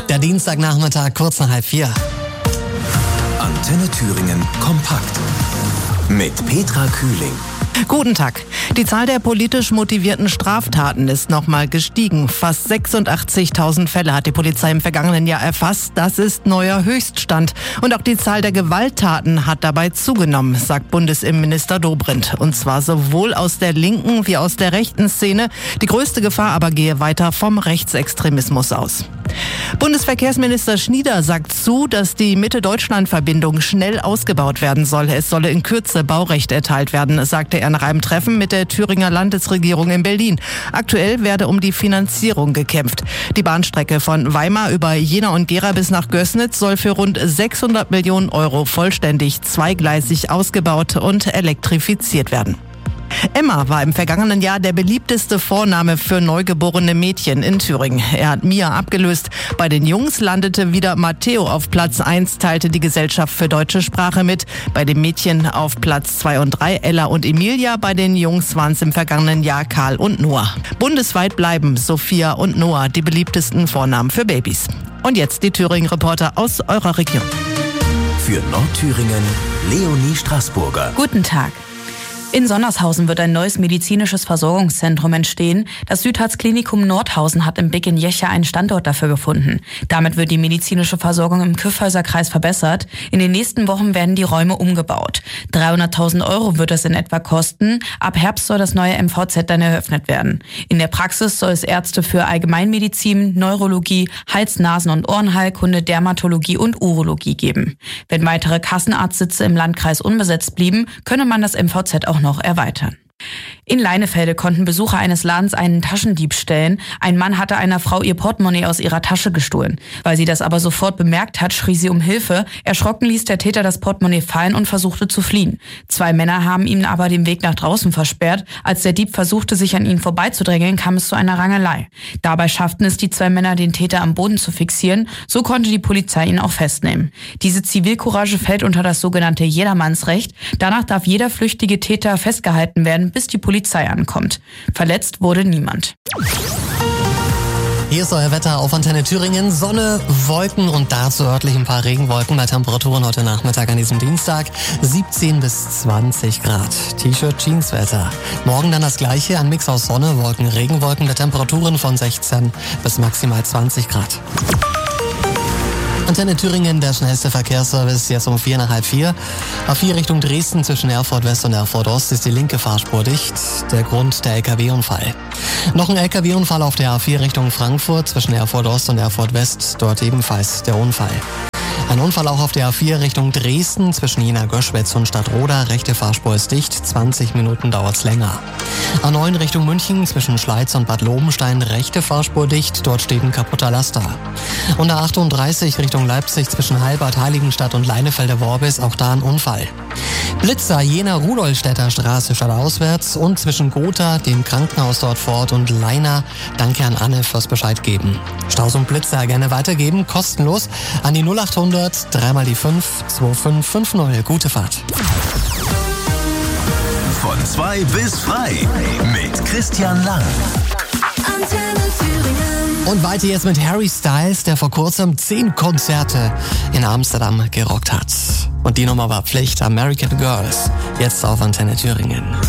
Der Dienstagnachmittag, kurz nach 3:30. Antenne Thüringen kompakt mit Petra Kühling. Guten Tag. Die Zahl der politisch motivierten Straftaten ist nochmal gestiegen. Fast 86.000 Fälle hat die Polizei im vergangenen Jahr erfasst. Das ist neuer Höchststand. Und auch die Zahl der Gewalttaten hat dabei zugenommen, sagt Bundesinnenminister Dobrindt. Und zwar sowohl aus der linken wie aus der rechten Szene. Die größte Gefahr aber gehe weiter vom Rechtsextremismus aus. Bundesverkehrsminister Schnieder sagt zu, dass die Mitte-Deutschland-Verbindung schnell ausgebaut werden soll. Es solle in Kürze Baurecht erteilt werden, sagte er nach einem Treffen mit der Thüringer Landesregierung in Berlin. Aktuell werde um die Finanzierung gekämpft. Die Bahnstrecke von Weimar über Jena und Gera bis nach Gößnitz soll für rund 600 Millionen Euro vollständig zweigleisig ausgebaut und elektrifiziert werden. Emma war im vergangenen Jahr der beliebteste Vorname für neugeborene Mädchen in Thüringen. Er hat Mia abgelöst. Bei den Jungs landete wieder Matteo auf Platz 1, teilte die Gesellschaft für deutsche Sprache mit. Bei den Mädchen auf Platz 2 und 3 Ella und Emilia. Bei den Jungs waren es im vergangenen Jahr Karl und Noah. Bundesweit bleiben Sophia und Noah die beliebtesten Vornamen für Babys. Und jetzt die Thüringen-Reporter aus eurer Region. Für Nordthüringen Leonie Straßburger. Guten Tag. In Sonnershausen wird ein neues medizinisches Versorgungszentrum entstehen. Das Südharz-Klinikum Nordhausen hat im Bickenjecha einen Standort dafür gefunden. Damit wird die medizinische Versorgung im Kyffhäuser-Kreis verbessert. In den nächsten Wochen werden die Räume umgebaut. 300.000 Euro wird es in etwa kosten. Ab Herbst soll das neue MVZ dann eröffnet werden. In der Praxis soll es Ärzte für Allgemeinmedizin, Neurologie, Hals-, Nasen- und Ohrenheilkunde, Dermatologie und Urologie geben. Wenn weitere Kassenarztsitze im Landkreis unbesetzt blieben, könne man das MVZ auch noch erweitern. In Leinefelde konnten Besucher eines Ladens einen Taschendieb stellen. Ein Mann hatte einer Frau ihr Portemonnaie aus ihrer Tasche gestohlen. Weil sie das aber sofort bemerkt hat, schrie sie um Hilfe. Erschrocken ließ der Täter das Portemonnaie fallen und versuchte zu fliehen. 2 Männer haben ihm aber den Weg nach draußen versperrt. Als der Dieb versuchte, sich an ihnen vorbeizudrängeln, kam es zu einer Rangelei. Dabei schafften es die 2 Männer, den Täter am Boden zu fixieren. So konnte die Polizei ihn auch festnehmen. Diese Zivilcourage fällt unter das sogenannte Jedermannsrecht. Danach darf jeder flüchtige Täter festgehalten werden, bis die Polizei ankommt. Verletzt wurde niemand. Hier ist euer Wetter auf Antenne Thüringen. Sonne, Wolken und dazu örtlich ein paar Regenwolken bei Temperaturen heute Nachmittag an diesem Dienstag 17 bis 20 Grad. T-Shirt, Jeanswetter. Morgen dann das gleiche, ein Mix aus Sonne, Wolken, Regenwolken bei Temperaturen von 16 bis maximal 20 Grad. Antenne Thüringen, der schnellste Verkehrsservice, jetzt um 3:45. A4 Richtung Dresden zwischen Erfurt West und Erfurt Ost ist die linke Fahrspur dicht. Der Grund der LKW-Unfall. Noch ein LKW-Unfall auf der A4 Richtung Frankfurt zwischen Erfurt Ost und Erfurt West. Dort ebenfalls der Unfall. Ein Unfall auch auf der A4 Richtung Dresden zwischen Jena-Göschwitz und Stadtroda. Rechte Fahrspur ist dicht, 20 Minuten dauert's länger. A9 Richtung München zwischen Schleiz und Bad Lobenstein. Rechte Fahrspur dicht, dort steht ein kaputter Laster. Und A38 Richtung Leipzig zwischen Heilbad, Heiligenstadt und Leinefelde-Worbis. Auch da ein Unfall. Blitzer Jena-Rudolstädter Straße stadtauswärts und zwischen Gotha, dem Krankenhaus dort vor Ort, und Leina. Danke an Anne fürs Bescheid geben. Staus und Blitzer gerne weitergeben, kostenlos an die 0800 3 die 5 2550. Gute Fahrt. Von 2 bis frei mit Christian Lang. Antenne Thüringen. Und weiter jetzt mit Harry Styles, der vor kurzem 10 Konzerte in Amsterdam gerockt hat. Und die Nummer war Pflicht, American Girls. Jetzt auf Antenne Thüringen.